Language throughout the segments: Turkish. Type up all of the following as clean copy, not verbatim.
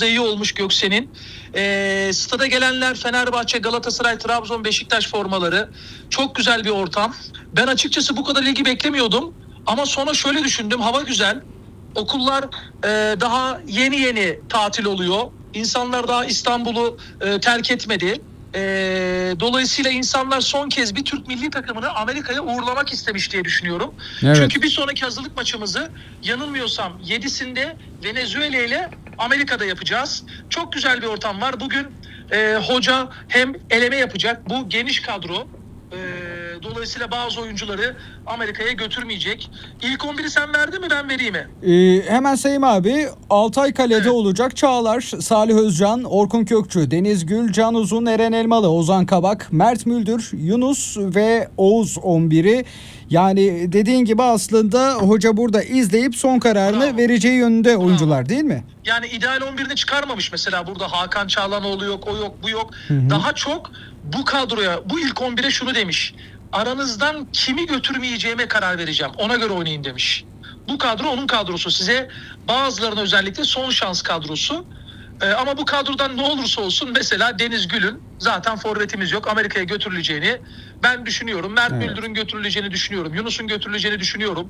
da iyi olmuş Göksen'in. Stada gelenler Fenerbahçe, Galatasaray, Trabzon, Beşiktaş formaları. Çok güzel bir ortam. Ben açıkçası bu kadar ilgi beklemiyordum. Ama sonra şöyle düşündüm. Hava güzel. Okullar daha yeni tatil oluyor. İnsanlar daha İstanbul'u terk etmedi. Dolayısıyla insanlar son kez bir Türk milli takımını Amerika'ya uğurlamak istemiş diye düşünüyorum. Evet. Çünkü bir sonraki hazırlık maçımızı yanılmıyorsam 7'sinde Venezuela ile Amerika'da yapacağız. Çok güzel bir ortam var. Bugün hoca hem eleme yapacak. Bu geniş kadro. Dolayısıyla bazı oyuncuları Amerika'ya götürmeyecek. İlk 11'i sen verdin mi, ben vereyim mi? Hemen sayayım abi. Altay kalede olacak. Çağlar, Salih Özcan, Orkun Kökçü, Deniz Gül, Can Uzun, Eren Elmalı, Ozan Kabak, Mert Müldür, Yunus ve Oğuz 11'i. Yani dediğin gibi aslında hoca burada izleyip son kararını vereceği yönünde oyuncular, değil mi? Yani ideal 11'ini çıkarmamış mesela, burada Hakan Çağlanoğlu yok, o yok, bu yok. Hı-hı. Daha çok bu kadroya, bu ilk 11'e şunu demiş: aranızdan kimi götürmeyeceğime karar vereceğim, ona göre oynayın demiş. Bu kadro onun kadrosu, size bazılarına özellikle son şans kadrosu. Ama bu kadrodan ne olursa olsun, mesela Deniz Gül'ün zaten forvetimiz yok, Amerika'ya götürüleceğini ben düşünüyorum. Mert Müldür'ün götürüleceğini düşünüyorum. Yunus'un götürüleceğini düşünüyorum.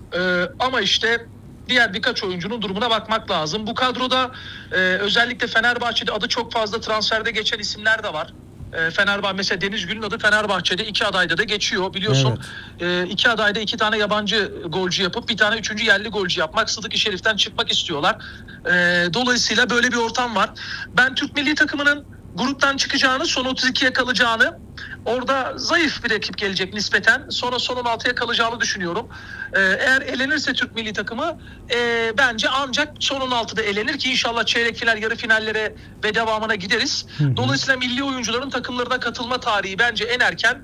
Ama işte diğer birkaç oyuncunun durumuna bakmak lazım. Bu kadroda özellikle Fenerbahçe'de adı çok fazla transferde geçen isimler de var. Fenerbahçe mesela Deniz Gül'ün adı Fenerbahçe'de 2 adayda da geçiyor biliyorsun. Evet. 2 adayda 2 tane yabancı golcü yapıp bir tane 3. yerli golcü yapmak, Sıdık-ı Şerif'ten çıkmak istiyorlar. Dolayısıyla böyle bir ortam var. Ben Türk milli takımının gruptan çıkacağını, son 32'ye kalacağını, orada zayıf bir rakip gelecek nispeten, sonra son 16'ya kalacağını düşünüyorum. Eğer elenirse Türk milli takımı bence ancak son 16'da elenir ki inşallah çeyrek final, yarı finallere ve devamına gideriz. Hı-hı. Dolayısıyla milli oyuncuların takımlarına katılma tarihi bence en erken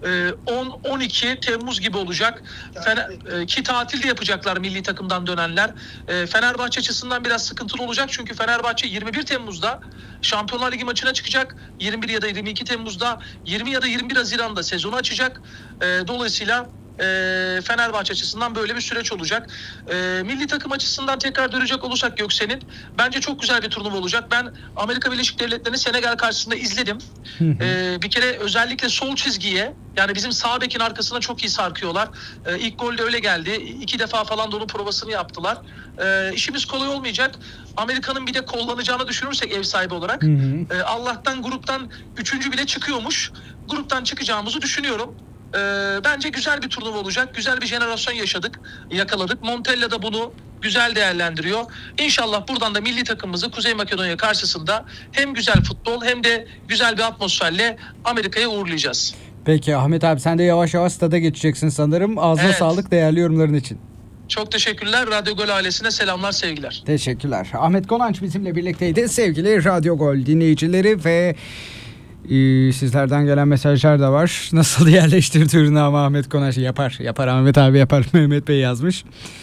10-12 Temmuz gibi olacak. Ki tatilde yapacaklar milli takımdan dönenler. Fenerbahçe açısından biraz sıkıntılı olacak. Çünkü Fenerbahçe 21 Temmuz'da Şampiyonlar Ligi maçına çıkacak. 21 ya da 22 Temmuz'da, 20 ya da 21 Haziran'da sezonu açacak. Dolayısıyla Fenerbahçe açısından böyle bir süreç olacak. Milli takım açısından tekrar dönecek olursak Göksen'in, bence çok güzel bir turnuva olacak. Ben Amerika Birleşik Devletleri'ni Senegal karşısında izledim. Bir kere özellikle sol çizgiye, yani bizim sağ bekin arkasına çok iyi sarkıyorlar. İlk gol de öyle geldi. 2 defa falan da onun provasını yaptılar. İşimiz kolay olmayacak. Amerika'nın bir de kollanacağını düşünürsek ev sahibi olarak, Allah'tan gruptan 3. bile çıkıyormuş. Gruptan çıkacağımızı düşünüyorum. Bence güzel bir turnuva olacak. Güzel bir jenerasyon yakaladık. Montella da bunu güzel değerlendiriyor. İnşallah buradan da milli takımımızı Kuzey Makedonya karşısında hem güzel futbol hem de güzel bir atmosferle Amerika'ya uğurlayacağız. Peki Ahmet abi, sen de yavaş yavaş stada geçeceksin sanırım. Ağzına sağlık değerli yorumların için. Çok teşekkürler. Radyo Gol ailesine selamlar, sevgiler. Teşekkürler. Ahmet Konanç bizimle birlikteydi. Sevgili Radyo Gol dinleyicileri ve sizlerden gelen mesajlar da var. Nasıl yerleştirdi ürünü ama Ahmet Konaş yapar Ahmet abi yapar. Mehmet Bey yazmış.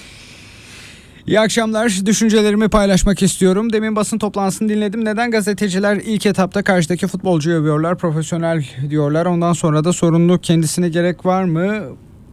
İyi akşamlar. Düşüncelerimi paylaşmak istiyorum. Demin basın toplantısını dinledim. Neden gazeteciler ilk etapta karşıdaki futbolcuyu övüyorlar, profesyonel diyorlar. Ondan sonra da sorumluluk kendisine gerek var mı?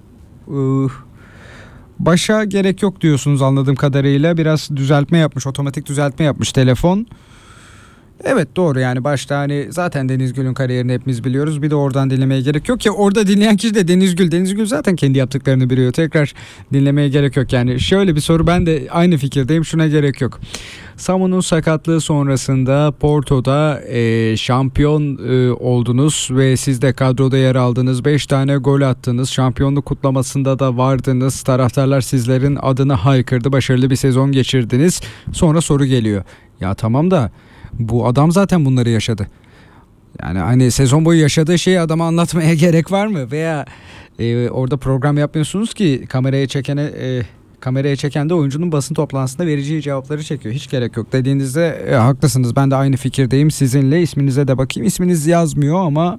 Başa gerek yok diyorsunuz anladığım kadarıyla. Biraz düzeltme yapmış, otomatik düzeltme yapmış telefon. Evet, doğru, yani başta hani zaten Deniz Gül'ün kariyerini hepimiz biliyoruz. Bir de oradan dinlemeye gerek yok ki, orada dinleyen kişi de Deniz Gül. Deniz Gül zaten kendi yaptıklarını biliyor. Tekrar dinlemeye gerek yok. Yani şöyle bir soru, ben de aynı fikirdeyim, şuna gerek yok. Samu'nun sakatlığı sonrasında Porto'da şampiyon oldunuz ve siz de kadroda yer aldınız. 5 tane gol attınız. Şampiyonluk kutlamasında da vardınız. Taraftarlar sizlerin adını haykırdı. Başarılı bir sezon geçirdiniz. Sonra soru geliyor. Ya tamam da bu adam zaten bunları yaşadı. Yani hani sezon boyu yaşadığı şeyi adama anlatmaya gerek var mı? Veya orada program yapmıyorsunuz ki kameraya çeken de oyuncunun basın toplantısında vereceği cevapları çekiyor. Hiç gerek yok dediğinizde haklısınız. Ben de aynı fikirdeyim sizinle. İsminize de bakayım. İsminiz yazmıyor ama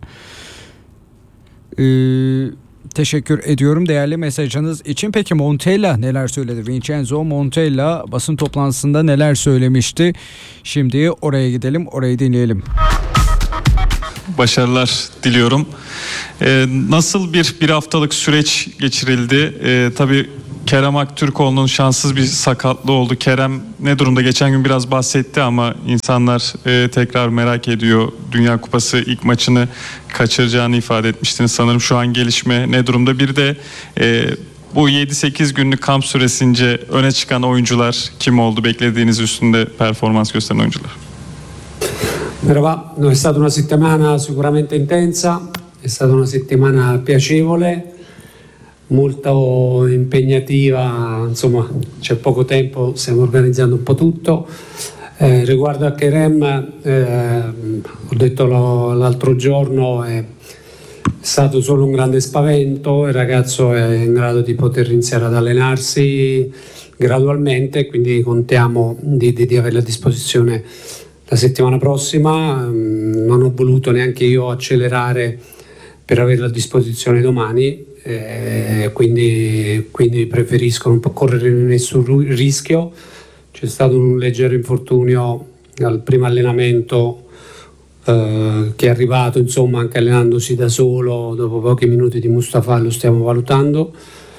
teşekkür ediyorum değerli mesajınız için. Peki Montella neler söyledi? Vincenzo Montella basın toplantısında neler söylemişti? Şimdi oraya gidelim, orayı dinleyelim. Başarılar diliyorum. Nasıl bir haftalık süreç geçirildi? Tabii Kerem Aktürkoğlu'nun şanssız bir sakatlığı oldu. Kerem ne durumda? Geçen gün biraz bahsetti ama insanlar tekrar merak ediyor. Dünya Kupası ilk maçını kaçıracağını ifade etmiştiniz. Sanırım şu an gelişme ne durumda? Bir de bu 7-8 günlük kamp süresince öne çıkan oyuncular kim oldu? Beklediğiniz üstünde performans gösteren oyuncular. Merhaba, no, è stata una settimana sicuramente intensa, è stata una settimana piacevole, molto impegnativa, insomma c'è poco tempo, stiamo organizzando un po' tutto. Riguardo a Kerem, ho detto l'altro giorno, è stato solo un grande spavento, il ragazzo è in grado di poter iniziare ad allenarsi gradualmente, quindi contiamo di averlo a disposizione la settimana prossima. Non ho voluto neanche io accelerare per averlo a disposizione domani, quindi preferisco non correre nessun rischio. C'è stato un leggero infortunio al primo allenamento che è arrivato, insomma, anche allenandosi da solo, dopo pochi minuti di Mustafa lo stiamo valutando.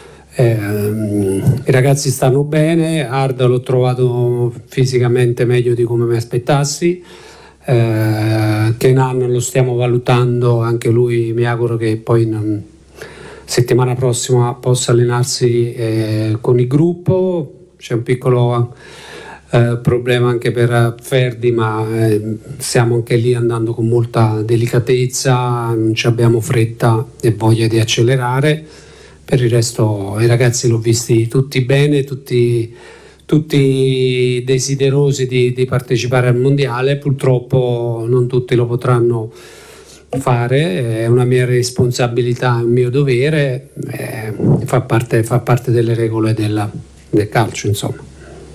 I ragazzi stanno bene, Arda l'ho trovato fisicamente meglio di come mi aspettassi, Kenan lo stiamo valutando, anche lui mi auguro che poi settimana prossima possa allenarsi con il gruppo. C'è un piccolo problema anche per Ferdi, ma stiamo anche lì andando con molta delicatezza, non ci abbiamo fretta e voglia di accelerare. Per il resto i ragazzi l'ho visti tutti bene, tutti desiderosi di partecipare al mondiale. Purtroppo non tutti lo potranno fare, è una mia responsabilità, è un mio dovere, fa parte delle regole del calcio, insomma.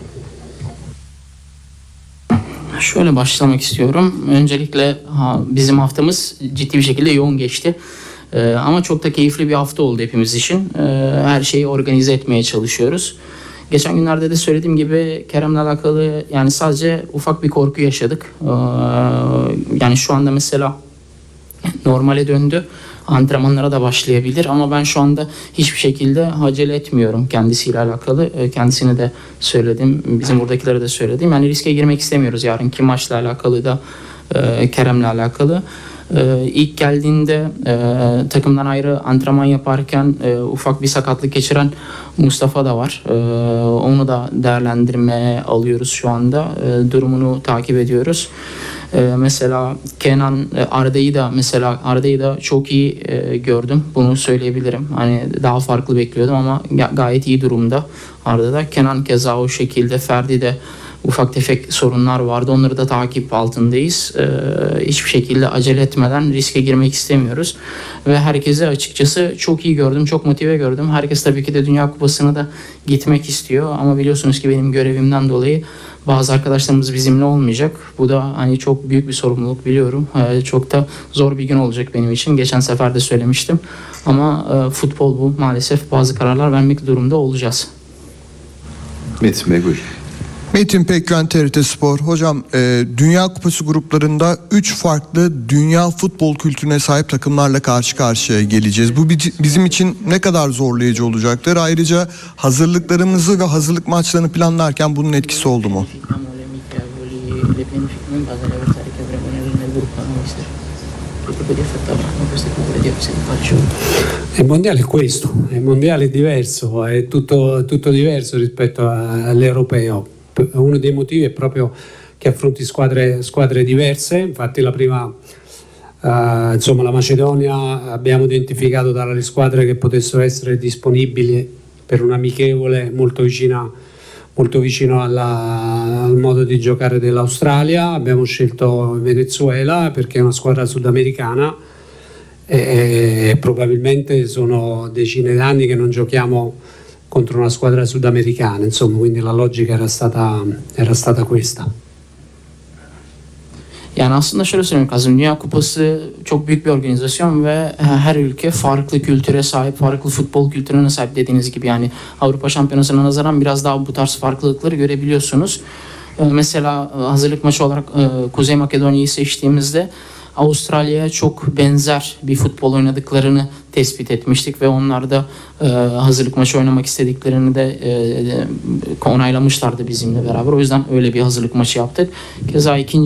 Şöyle başlamak istiyorum. Öncelikle bizim haftamız ciddi bir şekilde yoğun geçti. Ama çok da keyifli bir hafta oldu hepimiz için. Her şeyi organize etmeye çalışıyoruz. Geçen günlerde de söylediğim gibi Kerem'le alakalı yani sadece ufak bir korku yaşadık. Yani şu anda mesela normale döndü. Antrenmanlara da başlayabilir ama ben şu anda hiçbir şekilde acele etmiyorum kendisiyle alakalı. Kendisine de söyledim, bizim buradakilere de söyledim. Yani riske girmek istemiyoruz yarınki maçla alakalı da Kerem'le alakalı. İlk geldiğinde takımdan ayrı antrenman yaparken ufak bir sakatlık geçiren Mustafa da var. Onu da değerlendirmeye alıyoruz şu anda. Durumunu takip ediyoruz. Mesela Kenan Arda'yı da çok iyi gördüm. Bunu söyleyebilirim. Hani daha farklı bekliyordum ama gayet iyi durumda Arda'da. Kenan keza o şekilde. Ferdi de ufak tefek sorunlar vardı. Onları da takip altındayız. Hiçbir şekilde acele etmeden riske girmek istemiyoruz. Ve herkese açıkçası çok iyi gördüm. Çok motive gördüm. Herkes tabii ki de Dünya Kupası'na da gitmek istiyor. Ama biliyorsunuz ki benim görevimden dolayı bazı arkadaşlarımız bizimle olmayacak. Bu da hani çok büyük bir sorumluluk biliyorum. Çok da zor bir gün olacak benim için. Geçen sefer de söylemiştim. Ama futbol bu. Maalesef bazı kararlar vermek durumunda olacağız. Metin Bey buyurun. Metin Pekgüven, TRT Spor. Hocam Dünya Kupası gruplarında 3 farklı dünya futbol kültürüne sahip takımlarla karşı karşıya geleceğiz. Bu bizim için ne kadar zorlayıcı olacaktır? Ayrıca hazırlıklarımızı ve hazırlık maçlarını planlarken bunun etkisi oldu mu? Il mondiale è questo, il mondiale è diverso, è tutto diverso rispetto all'europeo. Uno dei motivi è proprio che affronti squadre diverse. Infatti la prima, la Macedonia abbiamo identificato tra le squadre che potessero essere disponibili per un amichevole molto vicino al modo di giocare dell'Australia. Abbiamo scelto Venezuela perché è una squadra sudamericana e probabilmente sono decine d'anni che non giochiamo contro una squadra sudamericana, insomma, quindi la logica era stata questa. Yani aslında şöyle söylemek lazım. Dünya Kupası çok büyük bir organizasyon ve her ülke farklı kültüre sahip, farklı futbol kültürüne sahip dediğiniz gibi. Yani Avrupa Şampiyonası'na nazaran biraz daha bu tarz farklılıkları görebiliyorsunuz. Mesela hazırlık maçı olarak Kuzey Makedonya'yı seçtiğimizde Avustralya'ya çok benzer bir futbol oynadıklarını tespit etmiştik ve onlar da hazırlık maçı oynamak istediklerini de onaylamışlardı bizimle beraber. O yüzden öyle bir hazırlık maçı yaptık. Keza ikinci